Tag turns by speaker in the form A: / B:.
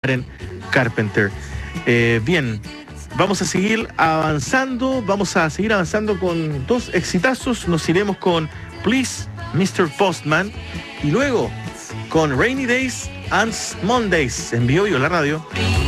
A: Karen Carpenter. Bien, vamos a seguir avanzando con dos exitazos. Nos iremos con Please, Mr. Postman, y luego con Rainy Days and Mondays en Vivo y la radio.